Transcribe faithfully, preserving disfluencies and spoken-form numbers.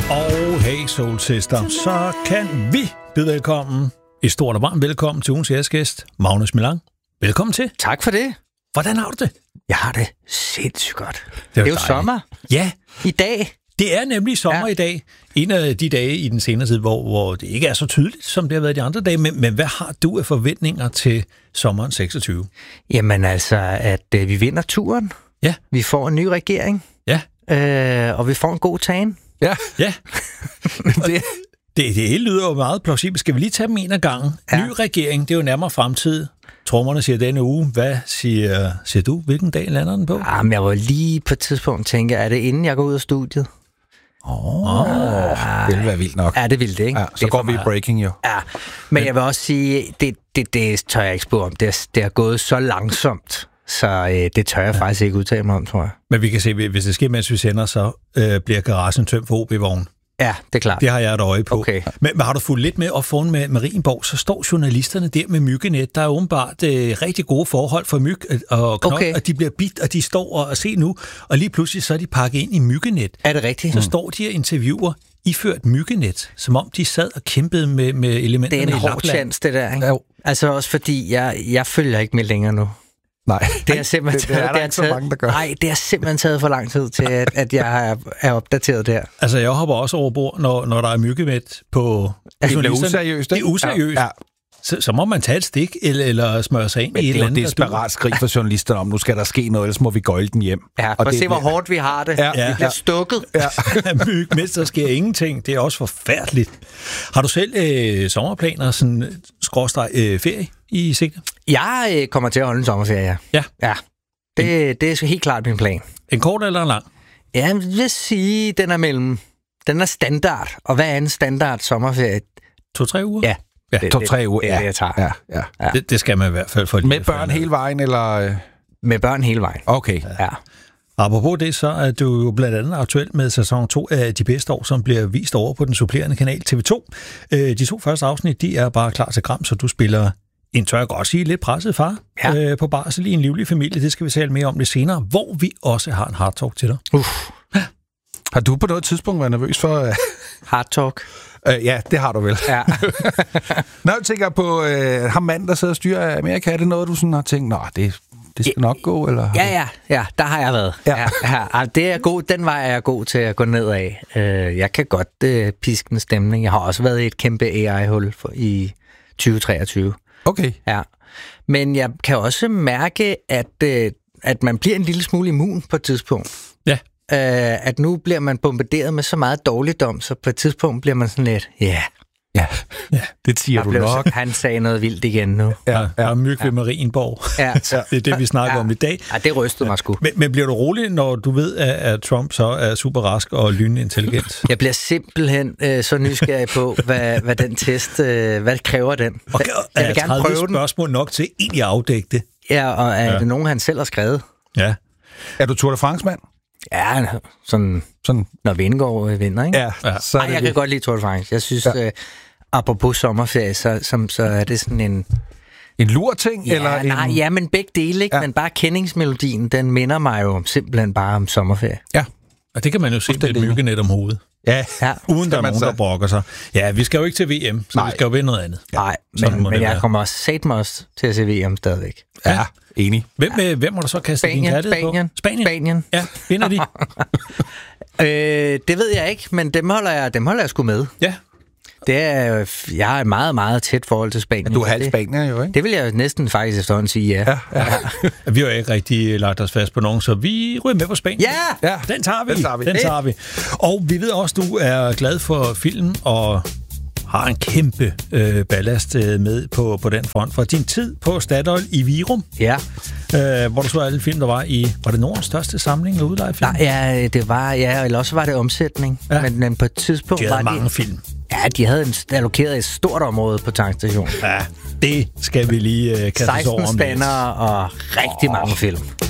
Og hey Soul Sister, så kan vi byde velkommen, et stort og varmt velkommen til ugens æresgæst, Magnus Millang. Velkommen til. Tak for det. Hvordan har du det? Jeg har det sindssygt godt. Det er, det er jo dejligt. Sommer. Ja. I dag. Det er nemlig sommer ja. i dag. En af de dage i den senere tid, hvor, hvor det ikke er så tydeligt, som det har været de andre dage. Men, men hvad har du af forventninger til sommeren seksogtyve? Jamen altså, at øh, vi vinder turen. Ja. Vi får en ny regering. Ja. Øh, og vi får en god tan. Ja. Ja. det, det, det lyder jo meget plausibelt. Skal vi lige tage dem en af gangen? Ja. Ny regering, det er jo nærmere fremtid. Trommerne siger denne uge. Hvad siger, siger du? Hvilken dag lander den på? Jamen, jeg var lige på et tidspunkt tænke, er det inden jeg går ud af studiet? Åh, oh, oh, det vil være vildt nok. Ja, det vil det, ikke? Ja, så det går vi i breaking, jo. Ja, men jeg vil også sige, det, det, det tør jeg ikke spå om. Det, det er gået så langsomt, så øh, det tør jeg ja. faktisk ikke udtale mig om, tror jeg. Men vi kan se, hvis det sker, mens vi sender, så øh, bliver garagen tømt for O B-vogn. Ja, det er klart. Det har jeg et øje på. Okay. Men, men har du fulgt lidt med op foran med Marienborg, så står journalisterne der med myggenet. Der er åbenbart øh, rigtig gode forhold for myg og knop, okay. og de bliver bidt, og de står og, og se nu, og lige pludselig så er de pakket ind i myggenet. Er det rigtigt? Så hmm. står de og interviewer iført myggenet, som om de sad og kæmpede med, med elementerne i Lapland. Det er en hård chance, det der, ikke? Ja. Altså også fordi, jeg, jeg følger ikke med længere nu. Nej, det er simpelthen det, det er der ikke taget, så mange, der gør. Nej, det har simpelthen taget for lang tid til, at, at jeg er, er opdateret der. Altså, jeg hopper også over bord, når, når der er myggenet på... Altså, det er useriøst, ikke? Det er useriøst. Ja. Ja. Så, så må man tage et stik, eller, eller smøre sig ind men i et eller andet. Det er jo desperat skrig for journalisterne om, nu skal der ske noget, ellers må vi gøjle den hjem. Ja, for at se, hvor hårdt vi har det. Ja. Vi bliver stukket. Ja. Myg, mens der sker ingenting. Det er også forfærdeligt. Har du selv øh, sommerplaner, sådan skråstreg øh, ferie i sigte? Jeg øh, kommer til at holde en sommerferie, ja. Ja. Det, det er helt klart min plan. En kort eller en lang? Ja, jeg vil sige, den er mellem... Den er standard. Og hvad er en standard sommerferie? To-tre uger? Ja. Ja, det, to-tre uger, det, ja. Det, jeg tager. Ja, ja. Ja. Det, det skal man i hvert fald for. Med børn hele vejen, eller? Med børn hele vejen. Okay. Ja. ja. Apropos det, så er du jo blandt andet aktuelt med sæson to af De Bedste År, som bliver vist over på den supplerende kanal T V to. De to første afsnit, de er bare klar til gram, så du spiller en, tør jeg godt sige, lidt presset far ja. øh, på barsel i en livlig familie. Det skal vi tale mere om lidt senere, hvor vi også har en hard talk til dig. Uff. Har du på noget tidspunkt været nervøs for... Uh... Hard talk? Uh, ja, det har du vel. Ja. Når jeg tænker på uh, ham mand, der sidder og styrer Amerika, er det noget, du sådan har tænkt, nå, det, det skal ja. nok gå, eller? Ja, ja, ja, der har jeg været. Ja. Ja, ja. Det er god, den vej er jeg god til at gå ned af. Jeg kan godt uh, piske en stemning. Jeg har også været i et kæmpe A I-hul i tyve treogtyve. Okay. Ja. Men jeg kan også mærke, at, uh, at man bliver en lille smule immun på et tidspunkt. Ja. Uh, at nu bliver man bombarderet med så meget dårligdom, så på et tidspunkt bliver man sådan lidt, ja, yeah. ja, ja, det siger du nok. Så, han sagde noget vildt igen nu. Ja, ja. Og myg ved Marienborg. Ja. Det er det, vi snakker ja. om i dag. Ja, det rystede mig sgu. Men, men bliver du rolig, når du ved, at, at Trump så er super rask og lynintelligent? Jeg bliver simpelthen øh, så nysgerrig på, hvad, hvad den test, øh, hvad kræver den? Okay, jeg vil gerne prøve den. Spørgsmål nok til egentlig at afdække det. Ja, og er ja. det nogen, han selv har skrevet? Ja. Er du Tour de France-mand? Ja, sådan, sådan når Vingegaard vinder, ikke? Ja. ja. Så Ej, jeg det. kan godt lide Tour de France. Jeg synes, ja. øh, apropos sommerferie, så, som, så er det sådan en... En lur-ting? Ja, eller nej, en... ja, men begge dele, ikke? Ja. Men bare kendingsmelodien, den minder mig jo simpelthen bare om sommerferie. Ja. Og det kan man jo se med et myggenet om hovedet. Ja. ja. Uden der er nogen, så... der brokker sig. Ja, vi skal jo ikke til V M, så nej. vi skal jo vinde noget andet. Nej, ja. men, men jeg kommer også satme også til at se V M stadigvæk. Ja, ja. Enig. Hvem, ja. hvem må du så kaste Spanien, din kærlighed Spanien, på? Spanien. Spanien. Ja, vinder de? øh, det ved jeg ikke, men dem holder jeg, dem holder jeg sgu med. Ja. Det er, jeg har et meget, meget tæt forhold til Spanien. Ja, du er halv spanier jo, ikke? Det vil jeg næsten faktisk efterhånden sige, ja. ja, ja. ja. Vi har jo ikke rigtig lagt os fast på nogen, så vi ryger med på Spanien. Ja! ja. Den tager vi. Den tager vi. Den tager vi. Og vi ved også, du er glad for film og har en kæmpe øh, ballast øh, med på, på den front. For din tid på Statoil i Virum, ja. øh, hvor du så alle film, der var i... Var det Nordens største samling af udlejefilm? Nej, ja, det var... Ja, eller også var det omsætning. Ja. Men, men på et tidspunkt de havde var mange de... film. Ja, de havde en, allokeret et stort område på tankstationen. Ja, det skal vi lige øh, kaste os over. seksten spændere og rigtig oh. mange film.